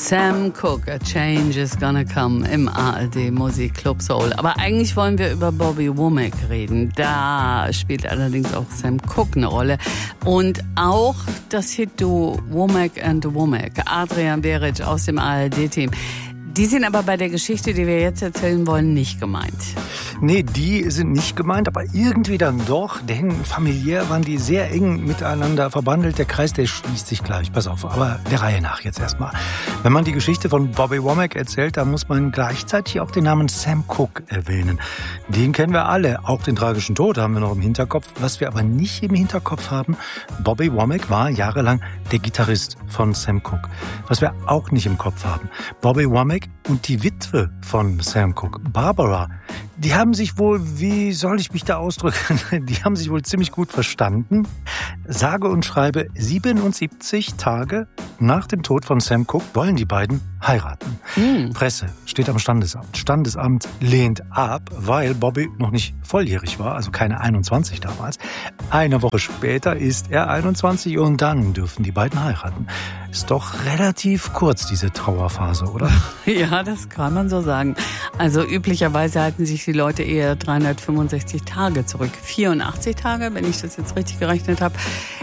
Sam Cooke, A Change is Gonna Come im ARD Musikclub Soul. Aber eigentlich wollen wir über Bobby Womack reden. Da spielt allerdings auch Sam Cooke eine Rolle. Und auch das Hit-Duo Womack and Womack, Adrian Beric aus dem ARD-Team. Die sind aber bei der Geschichte, die wir jetzt erzählen wollen, nicht gemeint. Nee, die sind nicht gemeint, aber irgendwie dann doch, denn familiär waren die sehr eng miteinander verbandelt. Der Kreis, der schließt sich gleich. Pass auf, aber der Reihe nach jetzt erstmal. Wenn man die Geschichte von Bobby Womack erzählt, dann muss man gleichzeitig auch den Namen Sam Cooke erwähnen. Den kennen wir alle, auch den tragischen Tod haben wir noch im Hinterkopf. Was wir aber nicht im Hinterkopf haben, Bobby Womack war jahrelang der Gitarrist von Sam Cooke. Was wir auch nicht im Kopf haben, Bobby Womack und die Witwe von Sam Cooke, Barbara, die haben sich wohl, wie soll ich mich da ausdrücken, die haben sich wohl ziemlich gut verstanden. Sage und schreibe 77 Tage nach dem Tod von Sam Cooke wollen die beiden heiraten. Presse steht am Standesamt. Standesamt lehnt ab, weil Bobby noch nicht volljährig war, also keine 21 damals. Eine Woche später ist er 21 und dann dürfen die beiden heiraten. Ist doch relativ kurz, diese Trauerphase, oder? Ja, das kann man so sagen. Also üblicherweise halten sich die Leute eher 365 Tage zurück. 84 Tage, wenn ich das jetzt richtig gerechnet habe.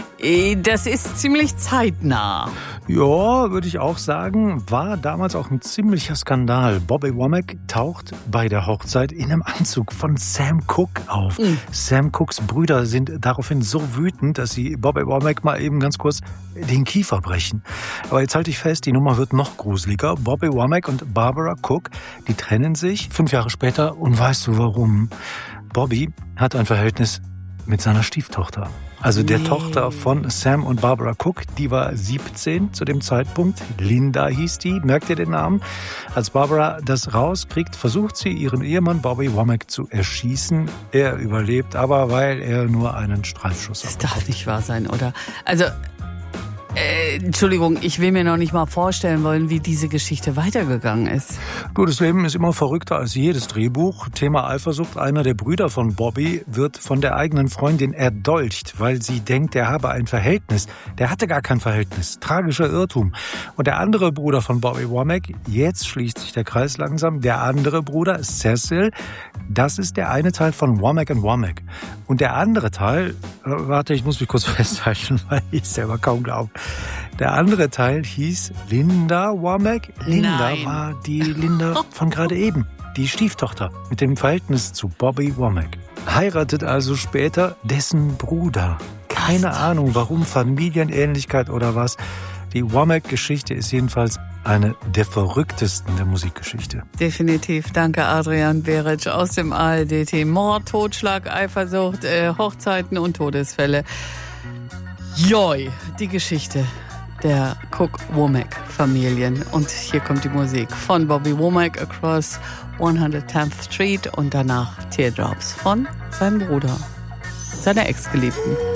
Das ist ziemlich zeitnah. Ja, würde ich auch sagen, war damals auch ein ziemlicher Skandal. Bobby Womack taucht bei der Hochzeit in einem Anzug von Sam Cooke auf. Sam Cookes Brüder sind daraufhin so wütend, dass sie Bobby Womack mal eben ganz kurz den Kiefer brechen. Aber jetzt halte ich fest, die Nummer wird noch gruseliger. Bobby Womack und Barbara Cooke, die trennen sich 5 Jahre später. Und weißt du warum? Bobby hat ein Verhältnis mit seiner Stieftochter. Also der Tochter von Sam und Barbara Cooke, die war 17 zu dem Zeitpunkt. Linda hieß die, merkt ihr den Namen? Als Barbara das rauskriegt, versucht sie, ihren Ehemann Bobby Womack zu erschießen. Er überlebt, aber weil er nur einen Streifschuss hat. Das darf nicht wahr sein, oder? Also, Entschuldigung, ich will mir noch nicht mal vorstellen wollen, wie diese Geschichte weitergegangen ist. Du, das Leben ist immer verrückter als jedes Drehbuch. Thema Eifersucht. Einer der Brüder von Bobby wird von der eigenen Freundin erdolcht, weil sie denkt, er habe ein Verhältnis. Der hatte gar kein Verhältnis. Tragischer Irrtum. Und der andere Bruder von Bobby Womack, jetzt schließt sich der Kreis langsam, der andere Bruder, Cecil, das ist der eine Teil von Womack and Womack. Und der andere Teil, warte, ich muss mich kurz festhalten, weil ich selber kaum glaube. Der andere Teil hieß Linda Womack. Linda war die Linda von gerade eben, die Stieftochter mit dem Verhältnis zu Bobby Womack. Heiratet also später dessen Bruder. Keine Ahnung, warum, Familienähnlichkeit oder was. Die Womack-Geschichte ist jedenfalls eine der verrücktesten der Musikgeschichte. Definitiv. Danke, Adrian Beric aus dem ARD-Team. Mord, Totschlag, Eifersucht, Hochzeiten und Todesfälle. Joi, die Geschichte der Cooke-Womack-Familien. Und hier kommt die Musik von Bobby Womack, Across 110th Street und danach Teardrops von seinem Bruder, seiner Ex-Geliebten.